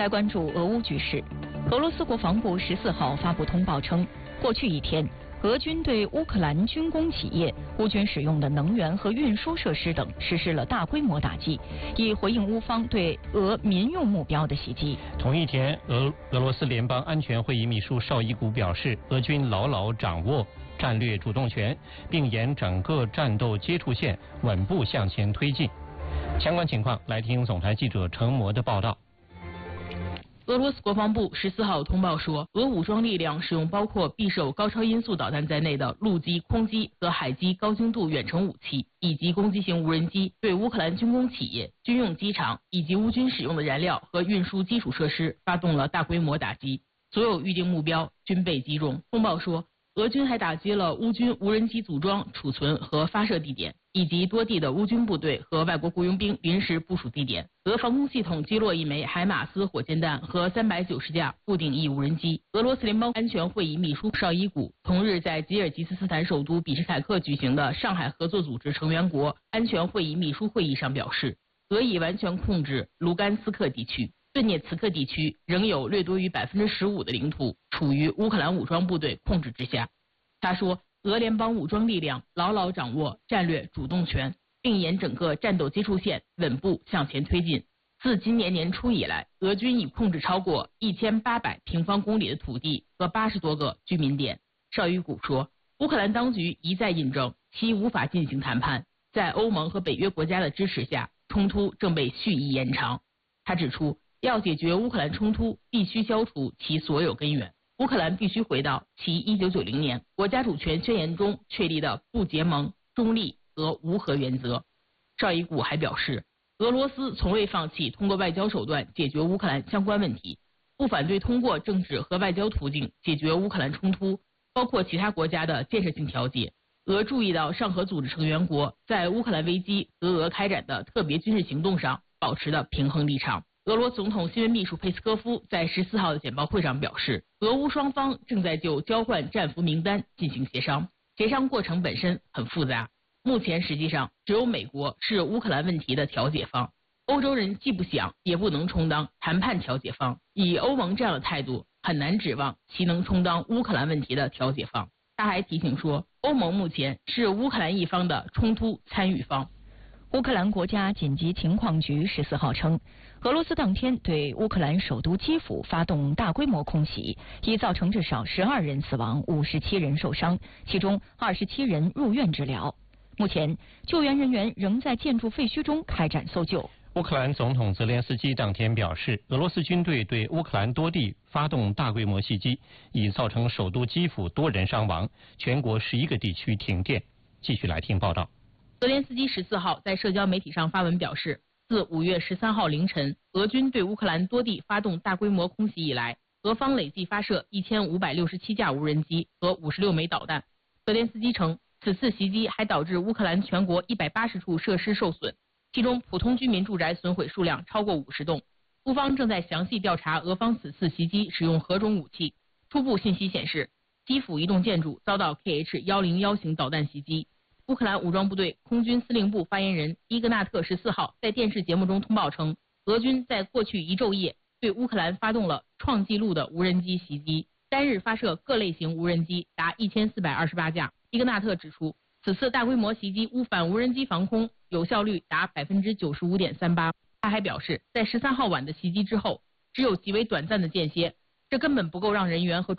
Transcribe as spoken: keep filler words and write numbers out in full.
来关注俄乌局势。俄罗斯国防部十四号发布通报称，过去一天，俄军对乌克兰军工企业、乌军使用的能源和运输设施等实施了大规模打击，以回应乌方对俄民用目标的袭击。 同一天，俄俄罗斯联邦安全会议秘书绍伊古表示，俄军牢牢掌握战略主动权，并沿整个战斗接触线稳步向前推进。相关情况，来听总台记者程模的报道。 俄罗斯国防部十四号通报说，俄武装力量使用包括匕首高超音速导弹在内的陆基、空基和海基高精度远程武器，以及攻击型无人机，对乌克兰军工企业、军用机场以及乌军使用的燃料和运输基础设施发动了大规模打击，所有预定目标均被击中。通报说，俄军还打击了乌军无人机组装、储存和发射地点，以及多地的乌军部队和外国雇佣兵临时部署地点。俄防空系统击落一枚海马斯火箭弹和三百九十架固定翼无人机。俄罗斯联邦安全会议秘书绍伊古同日在吉尔吉斯斯坦首都比什凯克举行的上海合作组织成员国安全会议秘书会议上表示，俄已完全控制卢甘斯克地区。顿涅茨克地区仍有略多于百分之十五的领土处于乌克兰武装部队控制之下。他说，俄联邦武装力量牢牢掌握战略主动权，并沿整个战斗接触线稳步向前推进。自今年年初以来，俄军已控制超过一千八百平方公里的土地和八十多个居民点。绍伊古说，乌克兰当局一再印证其无法进行谈判，在欧盟和北约国家的支持下，冲突正被蓄意延长。他指出，要解决乌克兰冲突，必须消除其所有根源。乌克兰必须回到其一九九零年国家主权宣言中确立的不结盟、中立和无核原则。绍伊古还表示，俄罗斯从未放弃通过外交手段解决乌克兰相关问题，不反对通过政治和外交途径解决乌克兰冲突，包括其他国家的建设性调解。俄注意到上合组织成员国在乌克兰危机和俄开展的特别军事行动上保持的平衡立场。俄罗斯总统新闻秘书佩斯科夫在十四号的简报会上表示，俄乌双方正在就交换战俘名单进行协商，协商过程本身很复杂。目前实际上只有美国是乌克兰问题的调解方，欧洲人既不想也不能充当谈判调解方，以欧盟这样的态度，很难指望其能充当乌克兰问题的调解方。他还提醒说，欧盟目前是乌克兰一方的冲突参与方。 乌克兰国家紧急情况局十四号称，俄罗斯当天对乌克兰首都基辅发动大规模空袭，已造成至少十二人死亡、五十七人受伤，其中二十七人入院治疗。目前，救援人员仍在建筑废墟中开展搜救。 乌克兰总统泽连斯基当天表示，俄罗斯军队对乌克兰多地发动大规模袭击，已造成首都基辅多人伤亡，全国十一个地区停电。继续来听报道。 泽连斯基十四号在社交媒体上发文表示，自五月十三号凌晨俄军对乌克兰多地发动大规模空袭以来，俄方累计发射一千五百六十七架无人机和五十六枚导弹。泽连斯基称，此次袭击还导致乌克兰全国一百八十处设施受损，其中普通居民住宅损毁数量超过五十栋。乌方正在详细调查俄方此次袭击使用何种武器。初步信息显示，基辅一栋建筑遭到 K H 一零一型导弹袭击。乌克兰武装部队空军司令部发言人伊格纳特十四号在电视节目中通报称，俄军在过去一昼夜对乌克兰发动了创纪录的无人机袭击，单日发射各类型无人机达一千四百二十八架。伊格纳特指出，此次大规模袭击乌反无人机防空有效率达百分之九十五点三八。他还表示，在十三号晚的袭击之后，只有极为短暂的间歇，这根本不够让人员和